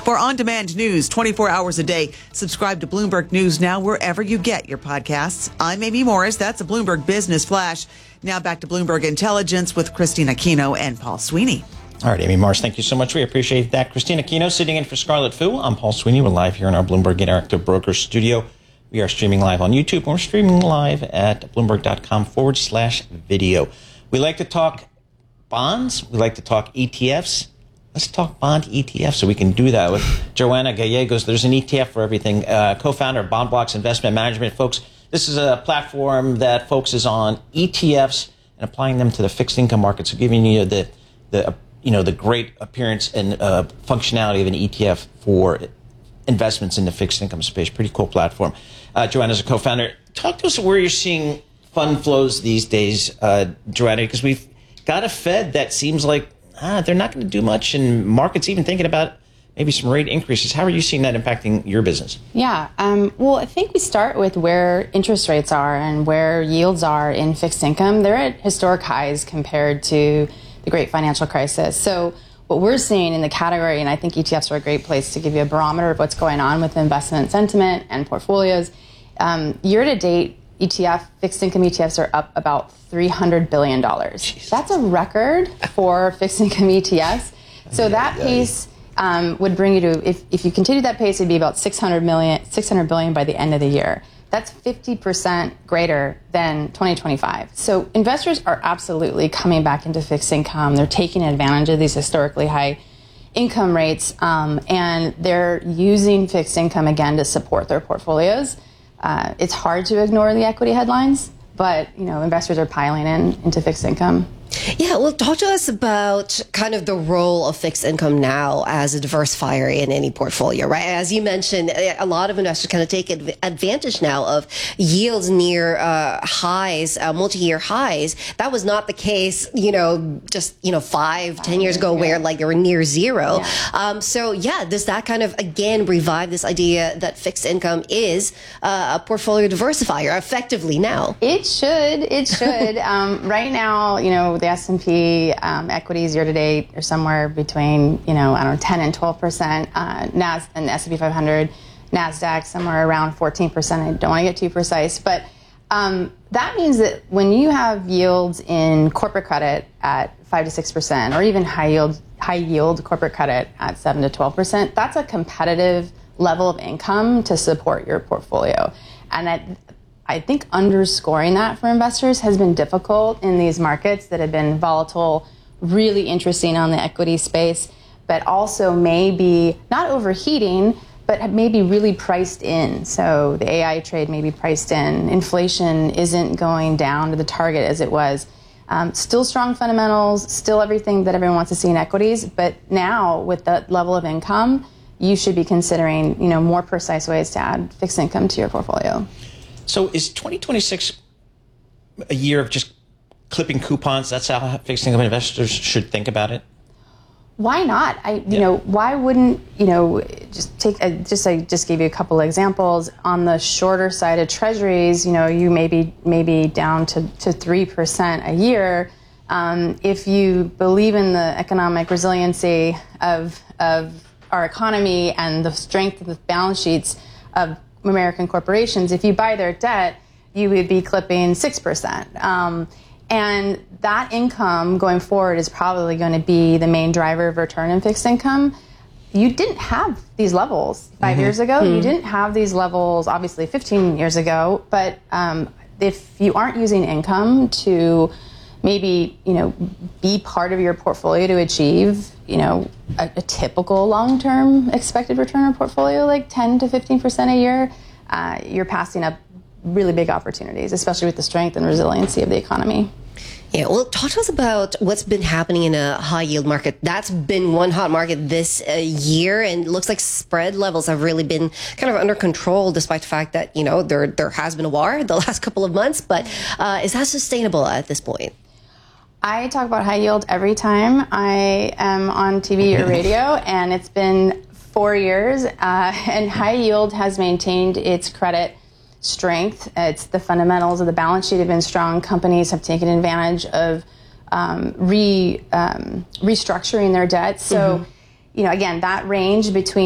For on-demand news 24 hours a day, subscribe to Bloomberg News Now wherever you get your podcasts. I'm Amy Morris. That's a Bloomberg Business Flash. Now back to Bloomberg Intelligence with Christine Aquino and Paul Sweeney. All right, Amy Morris, thank you so much. We appreciate that. Christine Aquino sitting in for Scarlett Fu. I'm Paul Sweeney. We're live here in our Bloomberg Interactive Brokers studio. We are streaming live on YouTube, and we're streaming live at Bloomberg.com/video. We like to talk bonds. We like to talk ETFs. Let's talk bond ETFs so we can do that with Joanna Gallegos. There's an ETF for everything, co-founder of BondBlocks Investment Management. Folks, this is a platform that focuses on ETFs and applying them to the fixed income market. So giving you the great appearance and functionality of an ETF for investments in the fixed income space. Pretty cool platform. Joanna's a co-founder. Talk to us where you're seeing fund flows these days, Joanna, because we've got a Fed that seems like they're not going to do much, and markets even thinking about maybe some rate increases. How are you seeing that impacting your business? Yeah, well, I think we start with where interest rates are and where yields are in fixed income. They're at historic highs compared to the great financial crisis. So what we're seeing in the category, and I think ETFs are a great place to give you a barometer of what's going on with investment sentiment and portfolios. Year to date, fixed income ETFs are up about $300 billion. Jesus. That's a record for fixed income ETFs. So that pace would bring you to, if you continue that pace, it'd be about $600 billion by the end of the year. That's 50% greater than 2025. So investors are absolutely coming back into fixed income. They're taking advantage of these historically high income rates, and they're using fixed income again to support their portfolios. It's hard to ignore the equity headlines, but investors are piling into fixed income. Yeah, well, talk to us about kind of the role of fixed income now as a diversifier in any portfolio, right? As you mentioned, a lot of investors kind of take advantage now of yields near highs, multi-year highs. That was not the case, just 5-10 years ago, where like they were near zero. Yeah. Does that kind of again revive this idea that fixed income is a portfolio diversifier effectively now? It should. Right now, the S&P equities year to date are somewhere between 10 and 12%. And the S&P 500, Nasdaq somewhere around 14%. I don't want to get too precise, but that means that when you have yields in corporate credit at 5 to 6%, or even high yield corporate credit at 7 to 12%, that's a competitive level of income to support your portfolio. And I think underscoring that for investors has been difficult in these markets that have been volatile, really interesting on the equity space, but also maybe not overheating, but maybe really priced in. So the AI trade may be priced in. Inflation isn't going down to the target as it was. Still strong fundamentals, still everything that everyone wants to see in equities, but now with that level of income, you should be considering more precise ways to add fixed income to your portfolio. So is 2026 a year of just clipping coupons? That's how fixed income investors should think about it? Why not? Why wouldn't, just give you a couple of examples. On the shorter side of treasuries, you may be down to 3% a year. If you believe in the economic resiliency of our economy and the strength of the balance sheets of American corporations, if you buy their debt, you would be clipping 6%. And that income going forward is probably going to be the main driver of return in fixed income. You didn't have these levels 5 years ago. You didn't have these levels, obviously, 15 years ago. But if you aren't using income to maybe, be part of your portfolio to achieve, a typical long-term expected return on portfolio, like 10 to 15% a year, you're passing up really big opportunities, especially with the strength and resiliency of the economy. Yeah, well, talk to us about what's been happening in a high-yield market. That's been one hot market this year, and it looks like spread levels have really been kind of under control, despite the fact that, there has been a war the last couple of months. But is that sustainable at this point? I talk about high yield every time I am on TV or radio, and it's been 4 years, and high yield has maintained its credit strength. It's the fundamentals of the balance sheet have been strong. Companies have taken advantage of restructuring their debt. So, again, that range between